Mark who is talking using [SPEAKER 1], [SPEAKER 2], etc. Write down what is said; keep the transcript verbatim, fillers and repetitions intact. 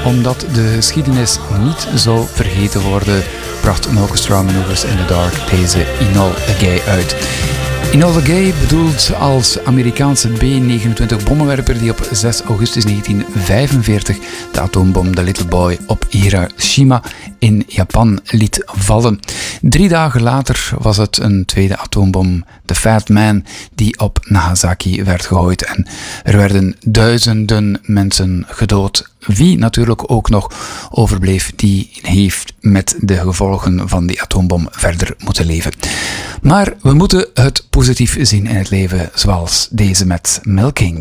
[SPEAKER 1] omdat de geschiedenis niet zou vergeten worden, bracht An Orchestra Maneuvers in the Dark deze Enola Gay uit. Enola Gay bedoelt als Amerikaanse B negenentwintig bommenwerper die op zes augustus negentien vijfenveertig de atoombom The Little Boy op Hiroshima in Japan liet vallen. Drie dagen later was het een tweede atoombom, The Fat Man, die op Nagasaki werd gegooid en er werden duizenden mensen gedood. Wie natuurlijk ook nog overbleef, die heeft met de gevolgen van die atoombom verder moeten leven. Maar we moeten het positief zien in het leven, zoals deze met Milking.